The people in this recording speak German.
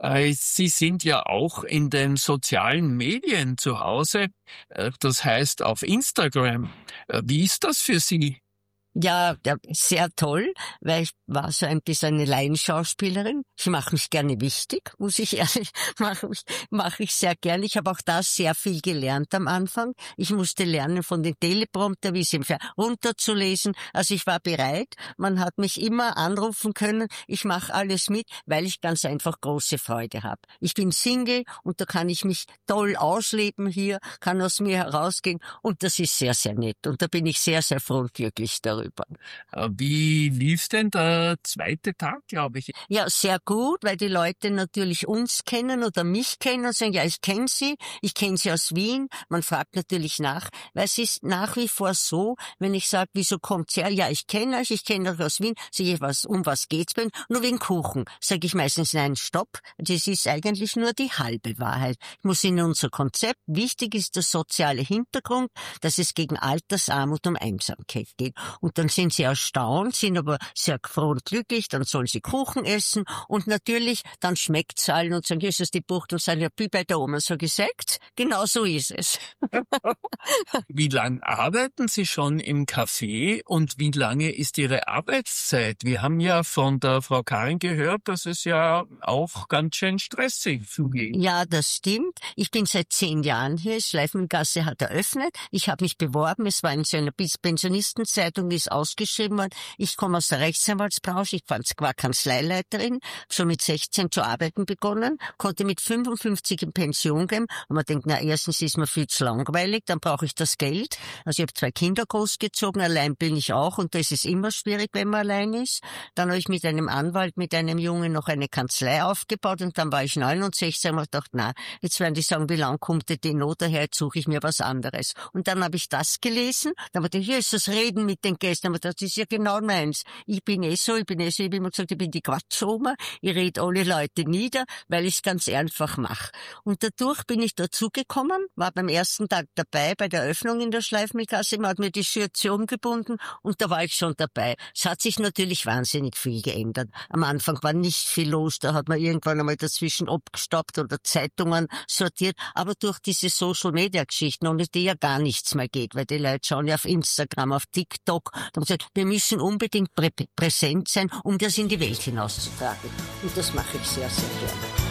Sie sind ja auch in den sozialen Medien zu Hause, das heißt auf Instagram. Wie ist das für Sie? Ja, sehr toll, weil ich war so ein bisschen eine Laienschauspielerin. Ich mache mich gerne wichtig, muss ich ehrlich, mache ich sehr gerne. Ich habe auch da sehr viel gelernt am Anfang. Ich musste lernen von den Teleprompter, wie sie runterzulesen. Also ich war bereit. Man hat mich immer anrufen können. Ich mache alles mit, weil ich ganz einfach große Freude habe. Ich bin Single und da kann ich mich toll ausleben hier, kann aus mir herausgehen und das ist sehr, sehr nett. Und da bin ich sehr, sehr froh und glücklich darüber. Wie lief denn der zweite Tag, glaube ich? Ja, sehr gut, weil die Leute natürlich uns kennen oder mich kennen und sagen, ja, ich kenne Sie aus Wien. Man fragt natürlich nach, weil es ist nach wie vor so, wenn ich sage, wieso kommt's her? Ja, ich kenne euch aus Wien. Sage ich, um was geht's bei Ihnen? Nur wegen Kuchen. Sage ich meistens, nein, stopp. Das ist eigentlich nur die halbe Wahrheit. Ich muss in unser Konzept, wichtig ist der soziale Hintergrund, dass es gegen Altersarmut und Einsamkeit geht. Und dann sind sie erstaunt, sind aber sehr froh und glücklich, dann sollen sie Kuchen essen und natürlich, dann schmeckt's allen und sagen, Jesus, die Buchtel sind ja wie bei der Oma so gesagt. Genau so ist es. Wie lang arbeiten Sie schon im Café und wie lange ist Ihre Arbeitszeit? Wir haben ja von der Frau Karin gehört, dass es ja auch ganz schön stressig zugeht. Ja, das stimmt. Ich bin seit 10 Jahren hier. Schleifengasse hat eröffnet. Ich habe mich beworben. Es war in so einer Pensionistenzeitung, ist ausgeschrieben worden. Ich komme aus der Rechtsanwaltsbranche. Ich war Kanzleileiterin, schon mit 16 zu arbeiten begonnen, konnte mit 55 in Pension gehen. Und man denkt, na, erstens ist mir viel zu langweilig, dann brauche ich das Geld. Also ich habe 2 Kinder großgezogen, allein bin ich auch und das ist immer schwierig, wenn man allein ist. Dann habe ich mit einem Anwalt, mit einem Jungen noch eine Kanzlei aufgebaut und dann war ich 69 und habe gedacht, na, jetzt werden die sagen, wie lang kommt die Not daher, jetzt suche ich mir was anderes. Und dann habe ich das gelesen, dann habe ich gedacht, hier ist das Reden mit den Gästen, aber das ist ja genau meins. Ich bin so, ich habe immer gesagt, ich bin die Quatschoma, ich rede alle Leute nieder, weil ich es ganz einfach mache. Und dadurch bin ich dazugekommen, war beim ersten Tag dabei bei der Eröffnung in der Schleifmilchgasse, man hat mir die Schürze umgebunden und da war ich schon dabei. Es hat sich natürlich wahnsinnig viel geändert. Am Anfang war nicht viel los, da hat man irgendwann einmal dazwischen abgestoppt oder Zeitungen sortiert, aber durch diese Social-Media-Geschichten, ohne die ja gar nichts mehr geht, weil die Leute schauen ja auf Instagram, auf TikTok, da haben sie gesagt, wir müssen unbedingt präsent sein, um das in die Welt hinauszutragen. Und das mache ich sehr, sehr gerne.